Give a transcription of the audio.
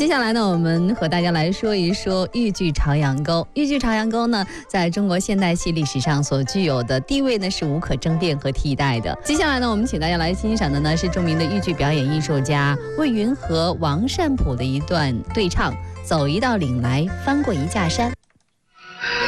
接下来呢，我们和大家来说一说豫剧朝阳沟。豫剧朝阳沟呢，在中国现代戏历史上所具有的地位呢，是无可争辩和替代的。接下来呢，我们请大家来欣赏的呢，是著名的豫剧表演艺术家魏云和王善普的一段对唱：走一道岭来，翻过一架山。